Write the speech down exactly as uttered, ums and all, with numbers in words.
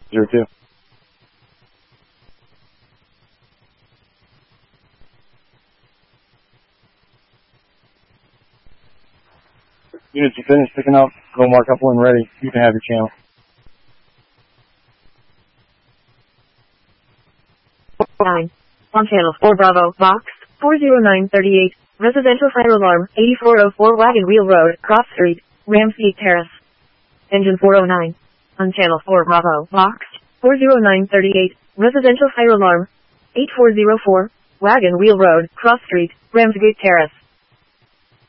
zero two. Units, you finished picking up. Go mark up when ready. You can have your channel. Nine. On channel four Bravo, box, four zero nine thirty-eight, residential fire alarm, eighty-four oh four Wagon Wheel Road, Cross Street, Ramsgate Terrace. Engine four oh nine. On channel four Bravo, box, four zero nine thirty-eight, residential fire alarm, eighty-four oh four, Wagon Wheel Road, Cross Street, Ramsgate Terrace.